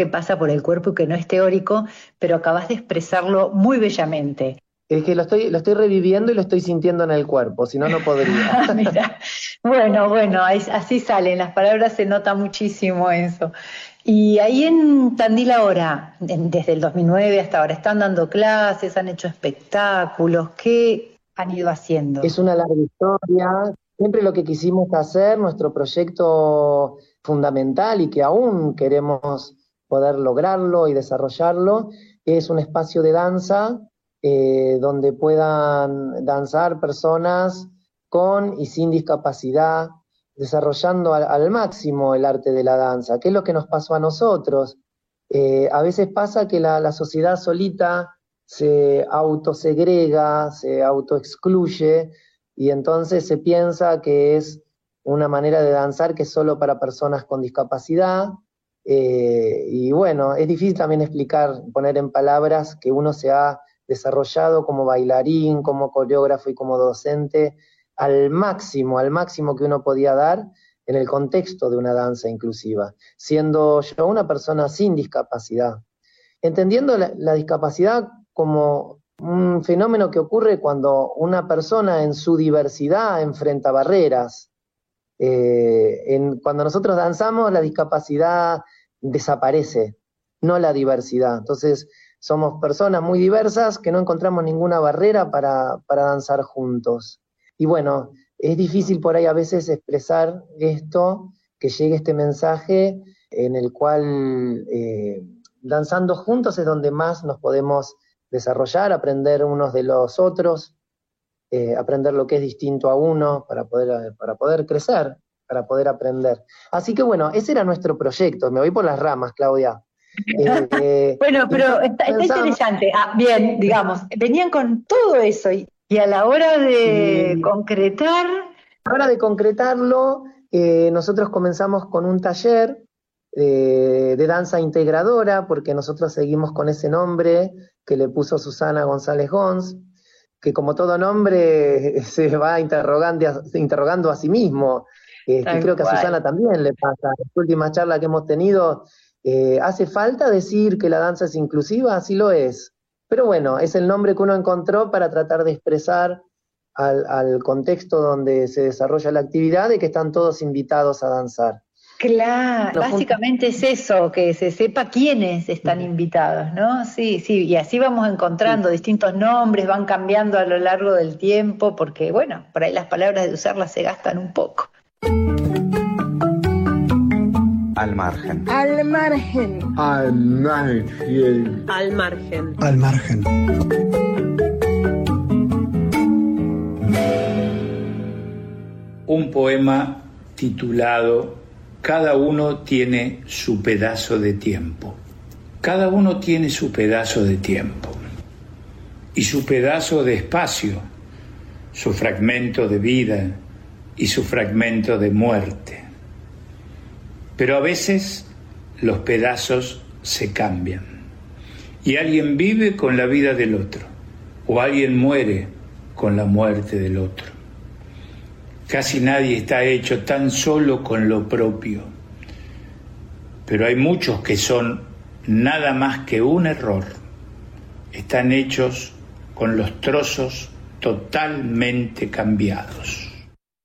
que pasa por el cuerpo y que no es teórico, pero acabas de expresarlo muy bellamente. Es que lo estoy reviviendo y lo estoy sintiendo en el cuerpo, si no, no podría. Mira, bueno, así salen, las palabras se nota muchísimo eso. Y ahí en Tandil ahora, desde el 2009 hasta ahora, ¿están dando clases, han hecho espectáculos? ¿Qué han ido haciendo? Es una larga historia. Siempre lo que quisimos hacer, nuestro proyecto fundamental y que aún queremos poder lograrlo y desarrollarlo, es un espacio de danza donde puedan danzar personas con y sin discapacidad, desarrollando al máximo el arte de la danza, que es lo que nos pasó a nosotros. A veces pasa que la sociedad solita se autosegrega, se autoexcluye, y entonces se piensa que es una manera de danzar que es solo para personas con discapacidad, y bueno, es difícil también explicar, poner en palabras que uno se ha desarrollado como bailarín, como coreógrafo y como docente al máximo que uno podía dar en el contexto de una danza inclusiva, siendo yo una persona sin discapacidad, entendiendo la discapacidad como un fenómeno que ocurre cuando una persona en su diversidad enfrenta barreras. Cuando nosotros danzamos, la discapacidad desaparece, no la diversidad. Entonces, somos personas muy diversas que no encontramos ninguna barrera para danzar juntos. Y bueno, es difícil por ahí a veces expresar esto, que llegue este mensaje en el cual danzando juntos es donde más nos podemos desarrollar, aprender unos de los otros, aprender lo que es distinto a uno para poder crecer, para poder aprender. Así que bueno, ese era nuestro proyecto. Me voy por las ramas, Claudia. Bueno, pero está interesante. Bien, digamos, venían con todo eso y a la hora de concretar. A la hora de concretarlo, nosotros comenzamos con un taller de danza integradora, porque nosotros seguimos con ese nombre que le puso Susana González Gons, que como todo nombre se va interrogando a sí mismo. Y creo que a Susana también le pasa. En la última charla que hemos tenido, ¿hace falta decir que la danza es inclusiva? Sí lo es. Pero bueno, es el nombre que uno encontró para tratar de expresar al contexto donde se desarrolla la actividad, de que están todos invitados a danzar. Claro, básicamente es eso, que se sepa quiénes están invitados, ¿no? Sí, y así vamos encontrando distintos nombres, van cambiando a lo largo del tiempo, porque bueno, por ahí las palabras de usarlas se gastan un poco. Al margen. Al margen. Al margen. Al margen. Al margen. Un poema titulado Cada uno tiene su pedazo de tiempo. Cada uno tiene su pedazo de tiempo y su pedazo de espacio, su fragmento de vida y su fragmento de muerte. Pero a veces los pedazos se cambian y alguien vive con la vida del otro o alguien muere con la muerte del otro. Casi nadie está hecho tan solo con lo propio, pero hay muchos que son nada más que un error. Están hechos con los trozos totalmente cambiados.